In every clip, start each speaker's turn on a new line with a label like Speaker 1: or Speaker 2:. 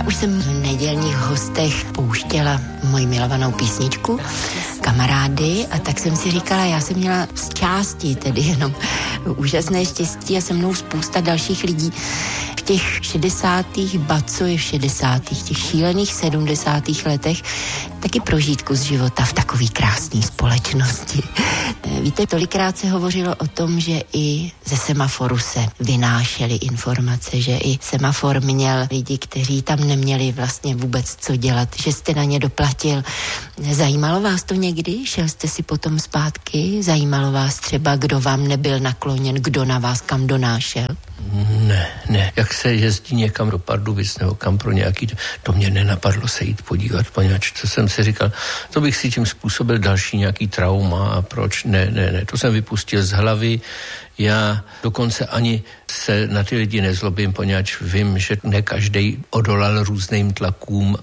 Speaker 1: Já už jsem v nedělních hostech pouštěla moji milovanou písničku Kamarády a tak jsem si říkala, já jsem měla z části tedy jenom úžasné štěstí a se mnou spousta dalších lidí v těch 60. co je v 60. těch šílených 70. letech taky prožítku z života v takový krásný společnosti. Víte, tolikrát se hovořilo o tom, že i ze semaforu se vynášely informace, že i semafor měl lidi, kteří tam neměli vlastně vůbec co dělat, že jste na ně doplatil. Zajímalo vás to někdy? Šel jste si potom zpátky? Zajímalo vás třeba, kdo vám nebyl nakloněn, kdo na vás kam donášel?
Speaker 2: Ne. Jak se jezdí někam do Pardubic nebo kam pro nějaký, to mě nenapadlo se jít podívat, poněvadž to jsem si říkal, to bych si tím způsobil další nějaký trauma a proč? Ne, to jsem vypustil z hlavy. Já dokonce ani se na ty lidi nezlobím, poněvadž vím, že ne každej odolal různým tlakům.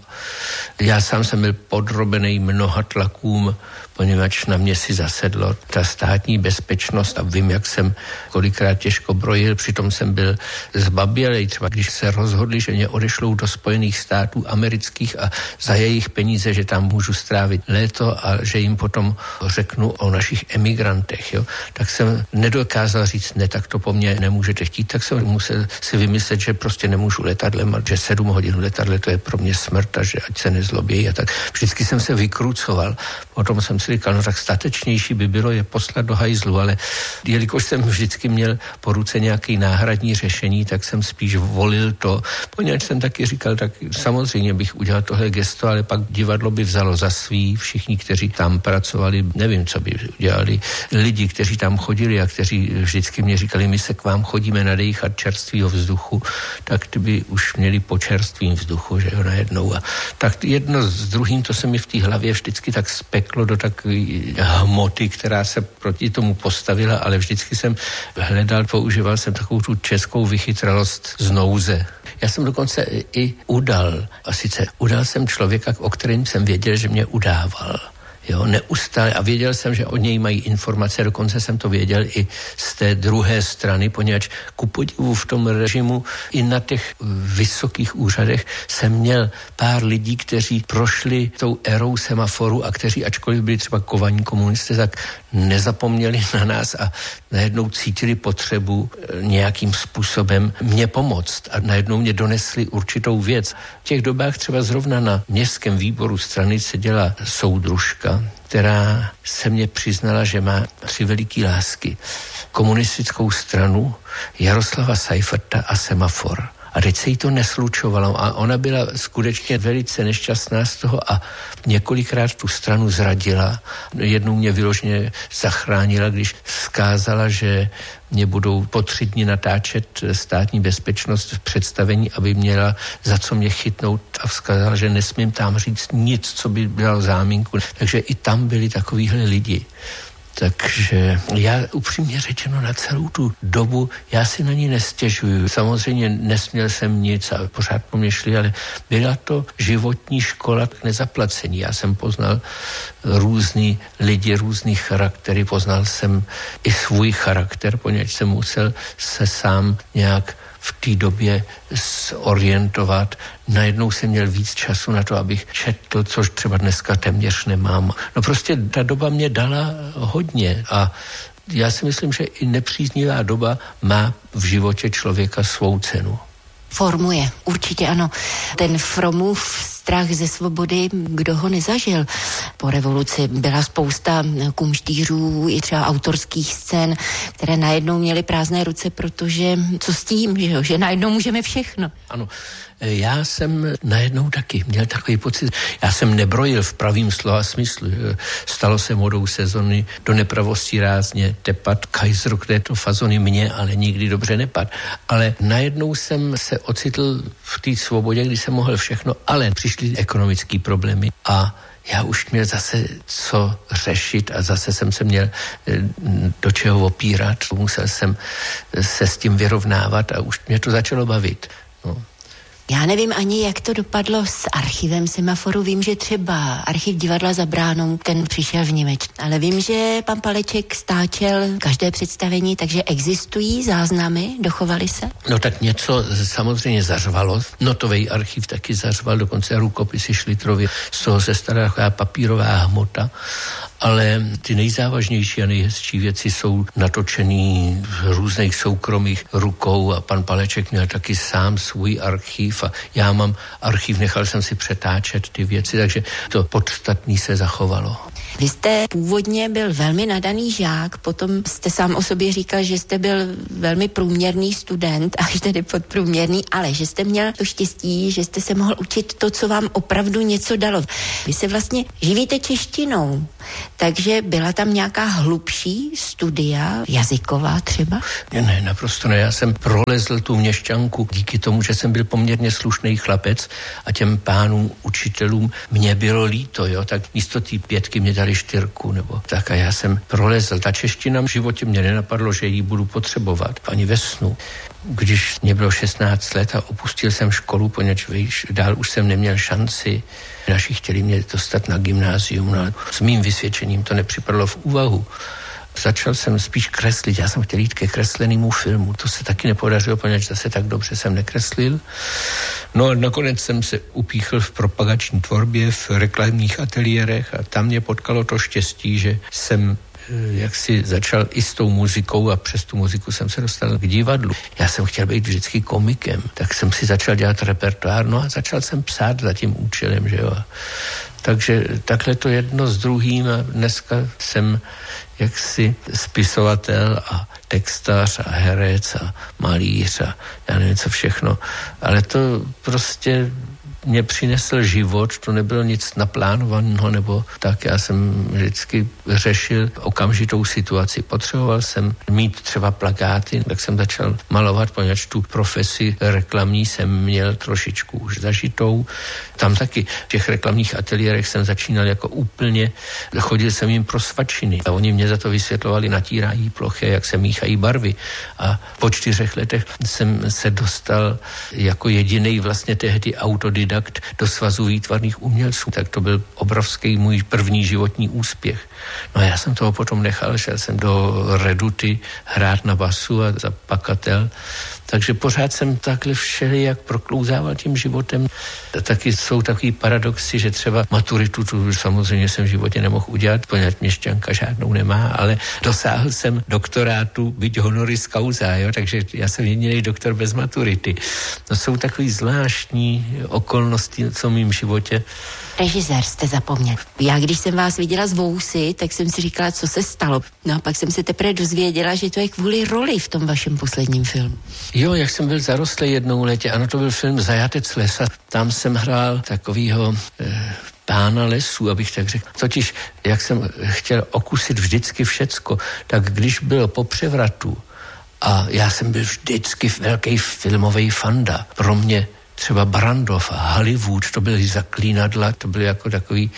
Speaker 2: Já sám jsem byl podrobený mnoha tlakům, poněvadž na mě si zasedlo ta státní bezpečnost a vím, jak jsem kolikrát těžko brojil, přitom jsem byl zbabělej. Třeba když se rozhodli, že mě odešlou do Spojených států amerických a za jejich peníze, že tam můžu strávit léto a že jim potom řeknu o našich emigrantech, jo, tak jsem nedokázal říct, ne, tak to po mně nemůžete chtít, tak jsem musel si vymyslet, že prostě nemůžu letadlem a že 7 hodin letadle to je pro mě smrt a že ať se nezlobějí a tak. Vždycky jsem se vykrucoval. Potom jsem si říkal, no tak statečnější by bylo je poslat do hajzlu, ale jelikož jsem vždycky měl po ruce nějaký náhradní řešení, tak jsem spíš volil to, poněvadž jsem taky říkal, tak samozřejmě bych udělal tohle gesto, ale pak divadlo by vzalo za svý, všichni, kteří tam pracovali, nevím, co by udělali, lidi, kteří tam chodili a kteří vždycky mě říkali, my se k vám chodíme nadýchat čerstvýho vzduchu, tak ty by už měli po čerstvým vzduchu, že jo, najednou. A tak jedno s druhým, to se mi v té hlavě vždycky tak speklo do takové hmoty, která se proti tomu postavila, ale vždycky jsem hledal, používal jsem takovou tu českou vychytralost z nouze. Já jsem dokonce i udal, a sice udal jsem člověka, o kterém jsem věděl, že mě udával. Jo, neustále a věděl jsem, že od něj mají informace, dokonce jsem to věděl i z té druhé strany, poněvadž ku podivu v tom režimu i na těch vysokých úřadech jsem měl pár lidí, kteří prošli tou érou semaforu a kteří, ačkoliv byli třeba kovaní komunisté, tak nezapomněli na nás a najednou cítili potřebu nějakým způsobem mě pomoct a najednou mě donesli určitou věc. V těch dobách třeba zrovna na městském výboru strany seděla soudružka, která se mě přiznala, že má 3 veliký lásky. Komunistickou stranu, Jaroslava Seiferta a semafor. A teď se jí to neslučovalo a ona byla skutečně velice nešťastná z toho a několikrát tu stranu zradila. Jednou mě vyloženě zachránila, když vzkázala, že mě budou po 3 dny natáčet státní bezpečnost v představení, aby měla za co mě chytnout a vzkázala, že nesmím tam říct nic, co by bylo záminku. Takže i tam byli takovýhle lidi. Takže já upřímně řečeno na celou tu dobu, já si na ní nestěžuju. Samozřejmě nesměl jsem nic a pořád po mě šli, ale byla to životní škola k nezaplacení. Já jsem poznal různý lidi, různý charaktery, poznal jsem i svůj charakter, poněvadž jsem musel se sám nějak v té době zorientovat. Najednou jsem měl víc času na to, abych četl, což třeba dneska téměř nemám. No prostě ta doba mě dala hodně a já si myslím, že i nepříznivá doba má v životě člověka svou cenu.
Speaker 1: Formuje, určitě ano. Ten Fromův strach ze svobody, kdo ho nezažil. Po revoluci byla spousta kumštířů i třeba autorských scén, které najednou měly prázdné ruce, protože co s tím, že najednou můžeme všechno.
Speaker 2: Ano, já jsem najednou taky měl takový pocit, já jsem nebrojil v pravým slova smyslu. Stalo se modou sezony do nepravostí rázně tepat Kaiser, kde to fazony mě, ale nikdy dobře nepad. Ale najednou jsem se ocitl v té svobodě, kdy jsem mohl všechno, ale přišly ekonomické problémy a já už měl zase co řešit a zase jsem se měl do čeho opírat. Musel jsem se s tím vyrovnávat a už mě to začalo bavit. No.
Speaker 1: Já nevím ani, jak to dopadlo s archivem Semaforu. Vím, že třeba archiv Divadla za bránou, ten přišel v Němečku. Ale vím, že pan Paleček stáčel každé představení, takže existují záznamy, dochovaly se?
Speaker 2: No tak něco samozřejmě zařvalo. Notový archiv taky zařval, dokonce rukopisy Šlitrovy. Z toho se stará taková papírová hmota. Ale ty nejzávažnější a nejhezčí věci jsou natočený v různých soukromých rukou a pan Paleček měl taky sám svůj archiv a já mám archiv, nechal jsem si přetáčet ty věci, takže to podstatný se zachovalo.
Speaker 1: Vy jste původně byl velmi nadaný žák, potom jste sám o sobě říkal, že jste byl velmi průměrný student, až tedy podprůměrný, ale že jste měl to štěstí, že jste se mohl učit to, co vám opravdu něco dalo. Vy se vlastně živíte češtinou, takže byla tam nějaká hlubší studia, jazyková třeba?
Speaker 2: Ne, naprosto ne. Já jsem prolezl tu měšťanku díky tomu, že jsem byl poměrně slušný chlapec a těm pánům učitelům mě bylo líto, jo, tak místo té 5 mě dali 4 nebo tak a já jsem prolezl. Ta čeština v životě mě nenapadlo, že ji budu potřebovat ani ve snu. Když mě bylo 16 let a opustil jsem školu, poněvadž dál už jsem neměl šanci. Naši chtěli mě dostat na gymnázium, ale s mým vysvědčením to nepřipadlo v úvahu. Začal jsem spíš kreslit, já jsem chtěl jít ke kreslenému filmu, to se taky nepodařilo, poněvadž zase tak dobře jsem nekreslil. No a nakonec jsem se upíchl v propagační tvorbě, v reklamních ateliérech a tam mě potkalo to štěstí, že jsem jak si začal i s tou muzikou a přes tu muziku jsem se dostal k divadlu. Já jsem chtěl být vždycky komikem, tak jsem si začal dělat repertoár, no a začal jsem psát za tím účelem, že jo. Takže takhle to jedno s druhým a dneska jsem jaksi spisovatel a textař a herec a malíř a já nevím co všechno, ale to prostě mě přinesl život, to nebylo nic naplánovaného, nebo tak, já jsem vždycky řešil okamžitou situaci. Potřeboval jsem mít třeba plakáty, tak jsem začal malovat, poněvadž tu profesi reklamní jsem měl trošičku už zažitou. Tam taky v těch reklamních ateliérech jsem začínal jako úplně, chodil jsem jim pro svačiny a oni mě za to vysvětlovali, natírají plochy, jak se míchají barvy. A po 4 letech jsem se dostal jako jedinej vlastně tehdy autodidakt do Svazu výtvarných umělců, tak to byl obrovský můj první životní úspěch. No a já jsem toho potom nechal, šel jsem do Reduty hrát na basu a za pakatel, takže pořád jsem takhle všelijak proklouzával tím životem. Taky jsou takový paradoxy, že třeba maturitu tu samozřejmě jsem v životě nemohl udělat, poněvadž měšťanka žádnou nemá, ale dosáhl jsem doktorátu, byť honoris causa, jo, takže já jsem jediný doktor bez maturity. To jsou takový zvláštní okolnosti v mým životě.
Speaker 1: Režisér jste zapomněl. Já když jsem vás viděla z vousy, tak jsem si říkala, co se stalo. No a pak jsem se teprve dozvěděla, že to je kvůli roli v tom vašem posledním filmu.
Speaker 2: Jo, jak jsem byl zarostlý jednou letě, ano, to byl film Zajatec lesa. Tam jsem hrál takovýho pána lesů, abych tak řekl. Totiž, jak jsem chtěl okusit vždycky všecko, tak když bylo po převratu a já jsem byl vždycky velký filmový fanda. Pro mě třeba Barrandov a Hollywood, to byly zaklínadla, to bylo jako takový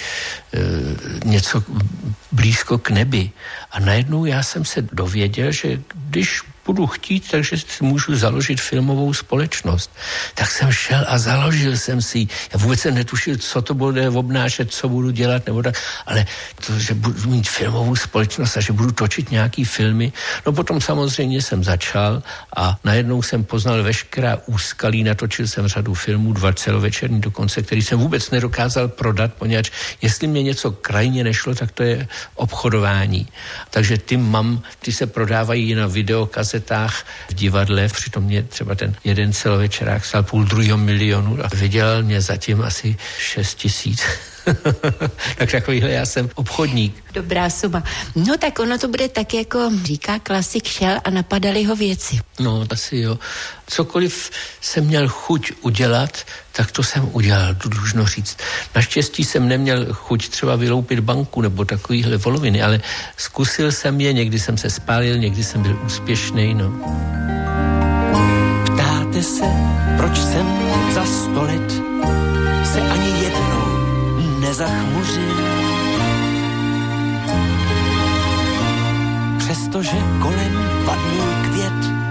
Speaker 2: něco blízko k nebi. A najednou já jsem se dověděl, že když budu chtít, takže si můžu založit filmovou společnost. Tak jsem šel a založil jsem si. Já vůbec jsem netušil, co to bude obnášet, co budu dělat, nebo tak, ale to, že budu mít filmovou společnost a že budu točit nějaký filmy. No potom samozřejmě jsem začal a najednou jsem poznal veškerá úskalí, natočil jsem řadu filmů, 2 celovečerní dokonce, který jsem vůbec nedokázal prodat, poněvadž jestli mě něco krajně nešlo, tak to je obchodování. Takže ty se prodávají na videokazetách v divadle, přitom mě třeba ten jeden celovečerák stál 500 000 a vydělal mě zatím asi 6 000. Tak takovýhle já jsem obchodník.
Speaker 1: Dobrá suma. No tak ono to bude tak, jako říká klasik, šel a napadaly ho věci.
Speaker 2: No, asi jo. Cokoliv jsem měl chuť udělat, tak to jsem udělal, to dlužno říct. Naštěstí jsem neměl chuť třeba vyloupit banku nebo takovýhle voloviny, ale zkusil jsem je, někdy jsem se spálil, někdy jsem byl úspěšný, no.
Speaker 3: Ptáte se, proč jsem za 100 let se ani jednou nezachmuřil. Přestože kolem padnul květ,